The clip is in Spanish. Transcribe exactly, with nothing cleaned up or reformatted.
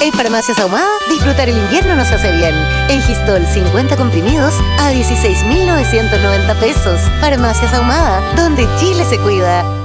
En Farmacias Ahumada, disfrutar el invierno nos hace bien. En Gistol, cincuenta comprimidos a dieciséis mil novecientos noventa pesos. Farmacias Ahumada, donde Chile se cuida.